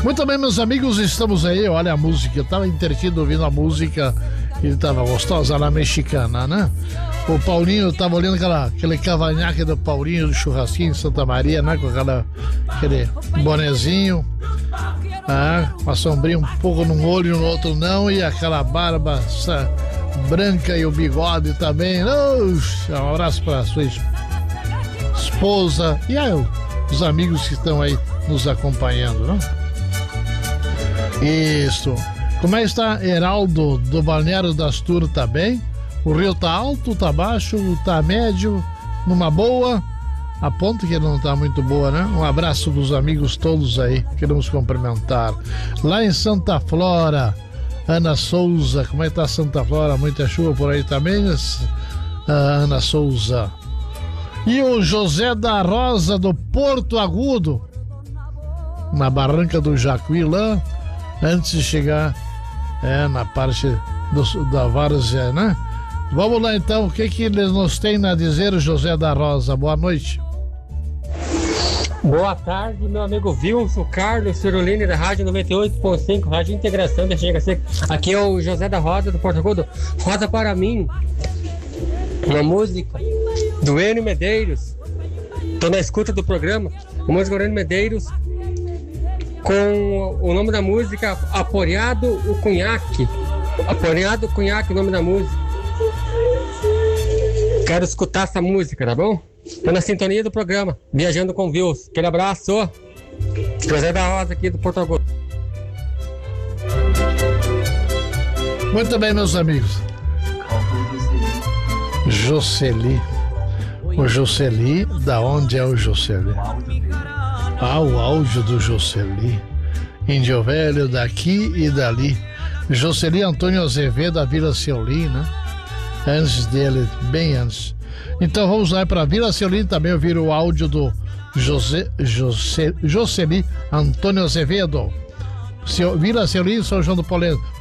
Muito bem, meus amigos, estamos aí. Olha a música, eu tava entretido ouvindo a música e tava gostosa lá, mexicana, né? O Paulinho, eu tava olhando aquele cavanhaque do Paulinho do churrasquinho em Santa Maria, né? Com aquele bonezinho, uma sombrinha um pouco num olho e no outro não, e aquela barba branca e o bigode também. Um abraço para sua esposa e aí, os amigos que estão aí nos acompanhando, não? Isso. Como é que está Heraldo do Balneário das Turas? Tá bem? O rio tá alto, tá baixo, tá médio, numa boa? A ponto que não tá muito boa, né? Um abraço dos amigos todos aí, queremos cumprimentar. Lá em Santa Flora, Ana Souza, como é que tá Santa Flora? Muita chuva por aí também, Ana Souza. E o José da Rosa do Porto Agudo, na barranca do Jacuí, lá, antes de chegar na parte da várzea, né? Vamos lá então, o que eles nos têm a dizer, José da Rosa? Boa noite. Boa tarde, meu amigo Wilson Carlos Cirolini da Rádio 98.5, Rádio Integração da Chega Seca. Aqui é o José da Rosa do Porto Agudo. Rosa para mim, uma música do Enio Medeiros. Tô na escuta do programa. A música do Enio Medeiros com o nome da música Aporeado o Cunhaque. Aporeado o Cunhaque, o nome da música. Quero escutar essa música, tá bom? Tô na sintonia do programa, viajando com Vils. Aquele abraço. José da Rosa aqui do Porto Agudo. Muito bem, meus amigos. Jocely. O Jocely, da onde é o Jocely? O áudio do Jocely. Índio Velho daqui e dali. Jocely Antônio Azevedo, da Vila Ceulim, né? Antes dele, bem antes. Então vamos lá para Vila Ceulim também ouvir o áudio do Jocely Antônio Azevedo. Vila Ceulim, São João do Poleiro.